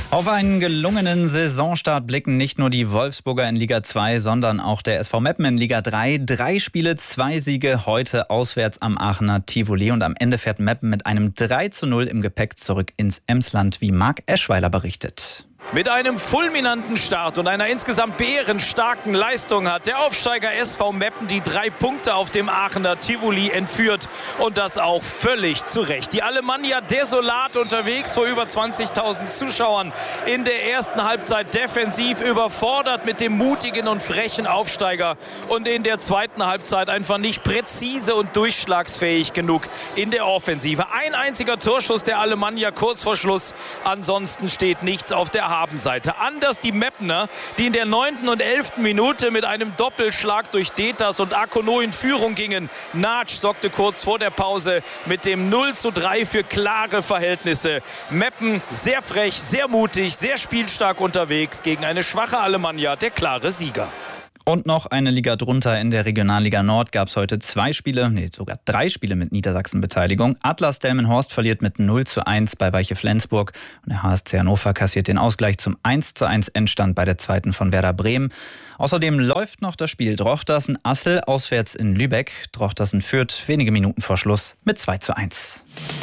Auf einen gelungenen Saisonstart blicken nicht nur die Wolfsburger in Liga 2, sondern auch der SV Meppen in Liga 3. 3 Spiele, 2 Siege, heute auswärts am Aachener Tivoli. Und am Ende fährt Meppen mit einem 3:0 im Gepäck zurück ins Emsland, wie Marc Eschweiler berichtet. Mit einem fulminanten Start und einer insgesamt bärenstarken Leistung hat der Aufsteiger SV Meppen die 3 Punkte auf dem Aachener Tivoli entführt. Und das auch völlig zu Recht. Die Alemannia desolat unterwegs vor über 20.000 Zuschauern. In der ersten Halbzeit defensiv überfordert mit dem mutigen und frechen Aufsteiger. Und in der zweiten Halbzeit einfach nicht präzise und durchschlagsfähig genug in der Offensive. Ein einziger Torschuss der Alemannia kurz vor Schluss. Ansonsten steht nichts auf der Habenseite. Anders die Meppener, die in der 9. und 11. Minute mit einem Doppelschlag durch Detas und Akono in Führung gingen. Natsch sorgte kurz vor der Pause mit dem 0:3 für klare Verhältnisse. Meppen sehr frech, sehr mutig, sehr spielstark unterwegs gegen eine schwache Alemannia, der klare Sieger. Und noch eine Liga drunter in der Regionalliga Nord gab es heute 2 Spiele, sogar 3 Spiele mit Niedersachsen-Beteiligung. Atlas Delmenhorst verliert mit 0:1 bei Weiche Flensburg und der HSC Hannover kassiert den Ausgleich zum 1:1 Endstand bei der zweiten von Werder Bremen. Außerdem läuft noch das Spiel Drochtersen-Assel auswärts in Lübeck. Drochtersen führt wenige Minuten vor Schluss mit 2:1.